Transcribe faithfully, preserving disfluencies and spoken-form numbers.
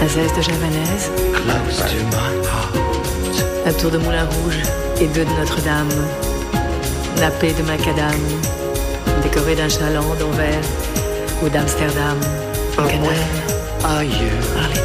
Un zeste de javanaise, close to my heart. un tour de Moulin Rouge et deux de Notre-Dame. Nappé de macadam, décoré d'un chaland d'Anvers ou d'Amsterdam, en Canada. Are you?